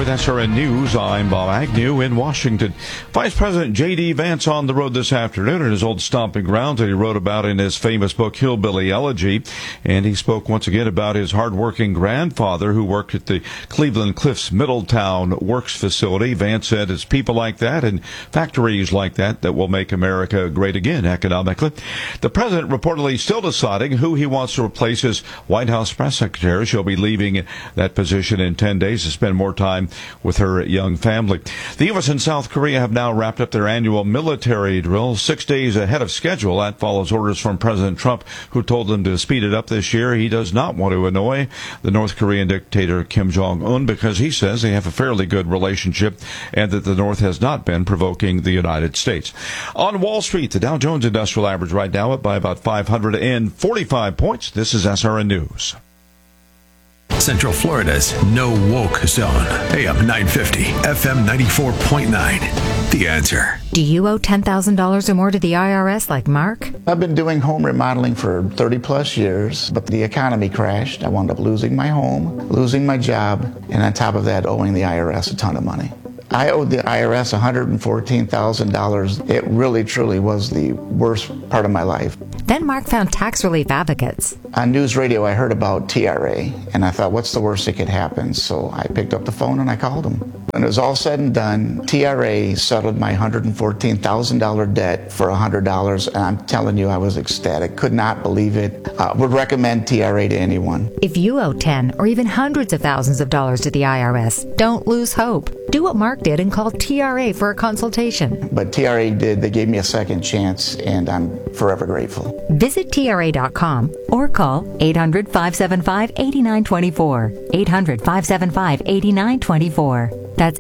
with SRN News. I'm Bob Agnew in Washington. Vice President J.D. Vance on the road this afternoon in his old stomping grounds that he wrote about in his famous book, Hillbilly Elegy. And he spoke once again about his hardworking grandfather who worked at the Cleveland Cliffs Middletown Works facility. Vance said it's people like that and factories like that that will make America great again economically. The president reportedly still deciding who he wants to replace as White House press secretary. She'll be leaving that position in 10 days to spend more time with her young family. The U.S. and South Korea have now wrapped up their annual military drill 6 days ahead of schedule. That follows orders from President Trump, who told them to speed it up this year. He does not want to annoy the North Korean dictator Kim Jong-un because he says they have a fairly good relationship and that the North has not been provoking the United States. On Wall Street, the Dow Jones Industrial Average right now up by about 545 points. This is SRN News. Central Florida's no woke zone. AM 950, FM 94.9. The Answer. Do you owe $10,000 or more to the IRS like Mark? I've been doing home remodeling for 30 plus years, but the economy crashed. I wound up losing my home, losing my job, and on top of that, owing the IRS a ton of money. I owed the IRS $114,000. It really, truly was the worst part of my life. Then Mark found tax relief advocates. On news radio, I heard about TRA, and I thought, what's the worst that could happen? So I picked up the phone and I called them. When it was all said and done, TRA settled my $114,000 debt for $100, and I'm telling you, I was ecstatic. Could not believe it. Would recommend TRA to anyone. If you owe 10 or even hundreds of thousands of dollars to the IRS, don't lose hope. Do what Mark did and call TRA for a consultation. But TRA did. They gave me a second chance, and I'm forever grateful. Visit TRA.com or call 800-575-8924. 800-575-8924. That's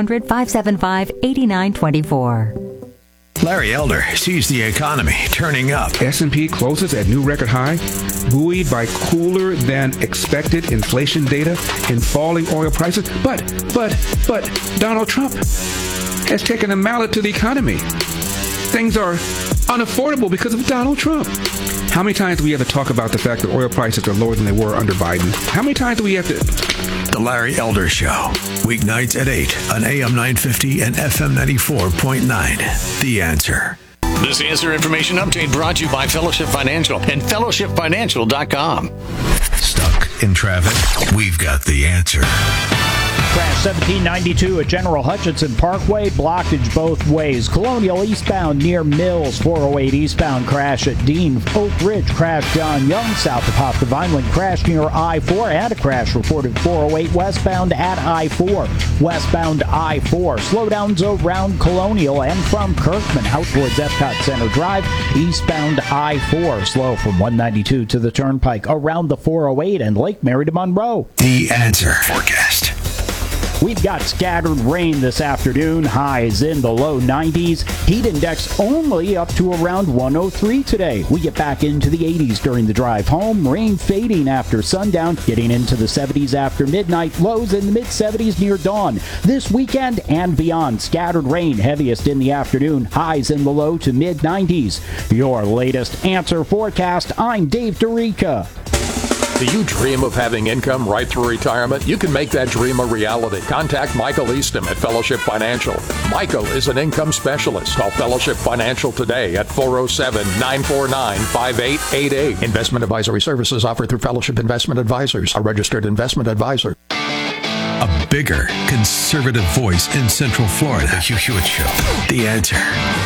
800-575-8924. Larry Elder sees the economy turning up. S&P closes at new record high, buoyed by cooler than expected inflation data and falling oil prices. But Donald Trump has taken a mallet to the economy. Things are unaffordable because of Donald Trump. How many times do we have to talk about the fact that oil prices are lower than they were under Biden? How many times do we have to... The Larry Elder Show, weeknights at 8 on AM 950 and FM 94.9. The Answer. This Answer Information Update brought to you by Fellowship Financial and fellowshipfinancial.com. Stuck in traffic? We've got the answer. Crash 1792 at General Hutchinson Parkway, blockage both ways. Colonial eastbound near Mills, 408 eastbound crash at Dean. Oak Ridge crash John Young south of Hop to Vineland, crash near I-4 and a crash reported 408 westbound at I-4. Westbound I-4, slowdowns around Colonial and from Kirkman out towards Epcot Center Drive. Eastbound I-4, slow from 192 to the Turnpike around the 408 and Lake Mary to Monroe. The Answer forecast. We've got scattered rain this afternoon, highs in the low 90s. Heat index only up to around 103 today. We get back into the 80s during the drive home. Rain fading after sundown, getting into the 70s after midnight. Lows in the mid-70s near dawn. This weekend and beyond, scattered rain heaviest in the afternoon. Highs in the low to mid-90s. Your latest Answer forecast. I'm Dave DeRica. Do you dream of having income right through retirement? You can make that dream a reality. Contact Michael Eastham at Fellowship Financial. Michael is an income specialist. Call Fellowship Financial today at 407-949-5888. Investment advisory services offered through Fellowship Investment Advisors, a registered investment advisor. A bigger conservative voice in Central Florida. The Hugh Hewitt Show. The Answer.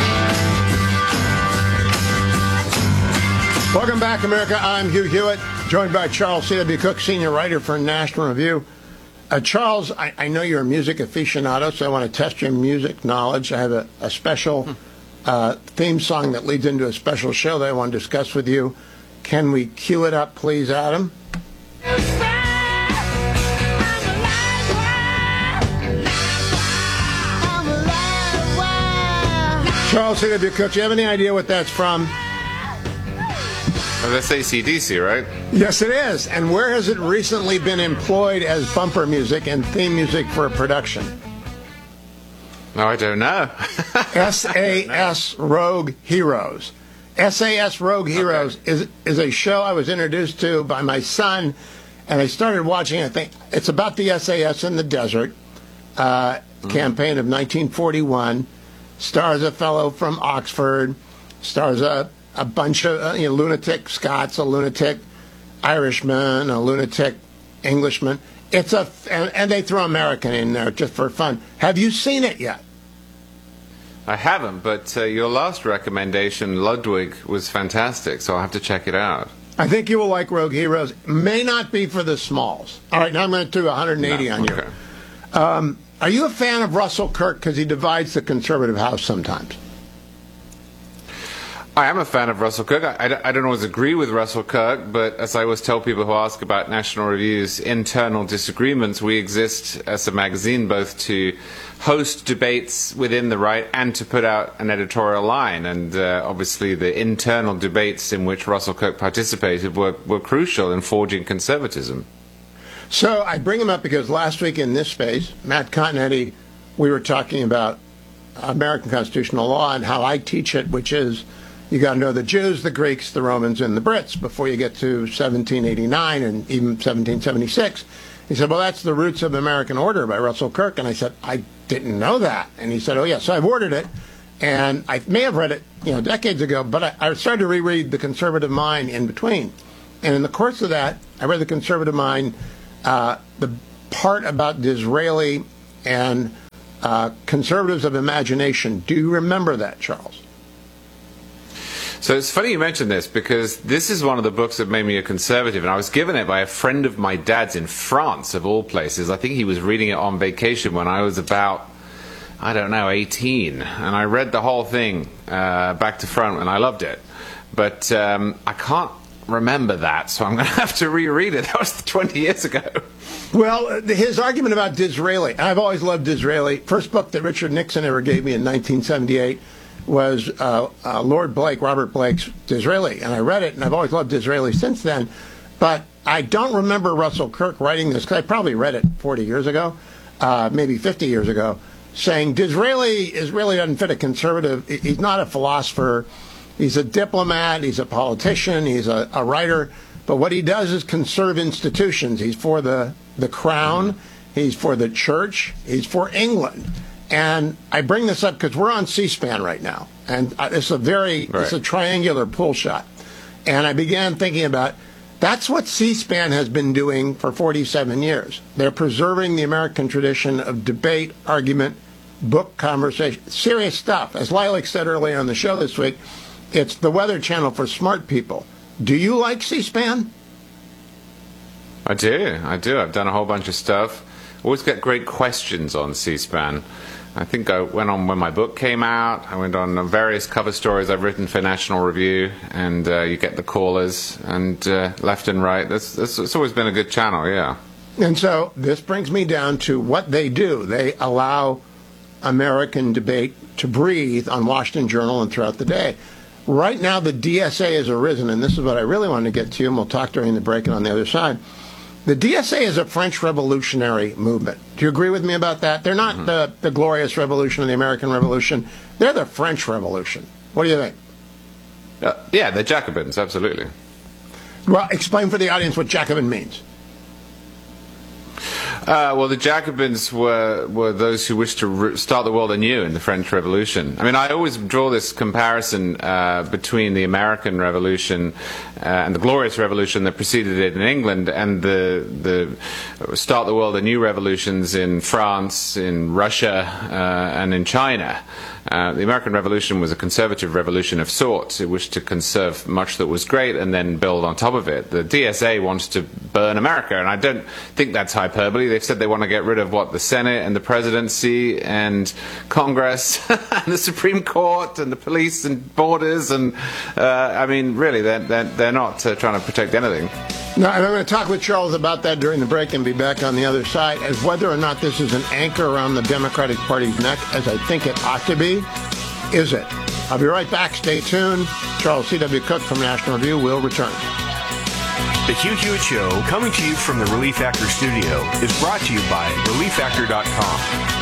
Welcome back, America. I'm Hugh Hewitt, joined by Charles C.W. Cook, senior writer for National Review. Charles, I know you're a music aficionado, so I want to test your music knowledge. I have a special theme song that leads into a special show that I want to discuss with you. Can we cue it up, please, Adam? Charles C.W. Cook, do you have any idea what that's from? Oh, that's AC/DC, right? Yes, it is. And where has it recently been employed as bumper music and theme music for a production? No, I don't know. SAS Rogue Heroes. SAS Rogue Heroes is a show I was introduced to by my son, and I started watching. I think it's about the SAS in the desert. campaign of 1941, stars a fellow from Oxford, stars a bunch of lunatic Scots, a lunatic Irishman, a lunatic Englishman. And they throw American in there just for fun. Have you seen it yet? I haven't, but your last recommendation, Ludwig, was fantastic, so I'll have to check it out. I think you will like Rogue Heroes. May not be for the smalls. All right, now I'm going to do 180 on you. Are you a fan of Russell Kirk because he divides the conservative House sometimes? I am a fan of Russell Kirk. I don't always agree with Russell Kirk, but as I always tell people who ask about National Review's internal disagreements, we exist as a magazine both to host debates within the right and to put out an editorial line. And obviously the internal debates in which Russell Kirk participated were crucial in forging conservatism. So I bring him up because last week in this space, Matt Continetti, we were talking about American constitutional law and how I teach it, which is you got to know the Jews, the Greeks, the Romans, and the Brits before you get to 1789 and even 1776. He said, well, that's the Roots of American Order by Russell Kirk. And I said, I didn't know that. And he said, oh, yeah. So I've ordered it. And I may have read it, decades ago, but I started to reread The Conservative Mind in between. And in the course of that, I read The Conservative Mind, the part about Disraeli and conservatives of imagination. Do you remember that, Charles? So it's funny you mentioned this, because this is one of the books that made me a conservative, and I was given it by a friend of my dad's in France, of all places. I think he was reading it on vacation when I was about, 18, and I read the whole thing back to front, and I loved it. But I can't remember that, so I'm going to have to reread it. That was 20 years ago. Well, his argument about Disraeli, I've always loved Disraeli. First book that Richard Nixon ever gave me in 1978 was Lord Blake, Robert Blake's Disraeli, and I read it, and I've always loved Disraeli since then. But I don't remember Russell Kirk writing this, because I probably read it 40 years ago, maybe 50 years ago, saying Disraeli really doesn't fit a conservative. He's not a philosopher. He's a diplomat. He's a politician. He's a writer. But what he does is conserve institutions. He's for the crown. He's for the church. He's for England. And I bring this up because we're on C-SPAN right now, and it's a triangular pull shot. And I began thinking about that's what C-SPAN has been doing for 47 years. They're preserving the American tradition of debate, argument, book conversation, serious stuff. As Lilac said earlier on the show this week, it's the Weather Channel for smart people. Do you like C-SPAN? I do. I've done a whole bunch of stuff. Always get great questions on C-SPAN. I think I went on when my book came out. I went on various cover stories I've written for National Review, and you get the callers, and left and right. It's always been a good channel, yeah. And so this brings me down to what they do. They allow American debate to breathe on Washington Journal and throughout the day. Right now, the DSA has arisen, and this is what I really wanted to get to, and we'll talk during the break and on the other side. The DSA is a French revolutionary movement. Do you agree with me about that? They're not the glorious revolution of the American Revolution. They're the French Revolution. What do you think? Yeah, they're Jacobins, absolutely. Well, explain for the audience what Jacobin means. Well, the Jacobins were those who wished to start the world anew in the French Revolution. I mean, I always draw this comparison between the American Revolution and the Glorious Revolution that preceded it in England, and the start the world anew revolutions in France, in Russia, and in China. The American Revolution was a conservative revolution of sorts. It wished to conserve much that was great and then build on top of it. The DSA wants to burn America, and I don't think that's hyperbole. They've said they want to get rid of, the Senate and the presidency and Congress and the Supreme Court and the police and borders. And, I mean, really, they're not trying to protect anything. Now, I'm going to talk with Charles about that during the break and be back on the other side as whether or not this is an anchor around the Democratic Party's neck, as I think it ought to be. Is it? I'll be right back. Stay tuned. Charles C.W. Cook from National Review will return. The Hugh Hewitt Show, coming to you from the Relief Factor studio, is brought to you by ReliefFactor.com.